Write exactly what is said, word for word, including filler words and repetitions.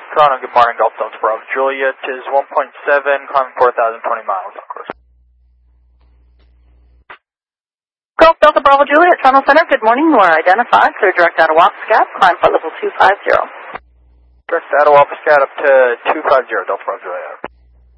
Toronto, good morning, Golf Delta Bravo Juliet is one point seven, climbing four thousand twenty miles, of course. Golf Delta Bravo Juliet, Toronto Center, good morning. You are identified. Clear direct out of Wapiscat, climb flight level two five zero. Direct out of Wapiscat up to two five zero, Delta Bravo Juliet.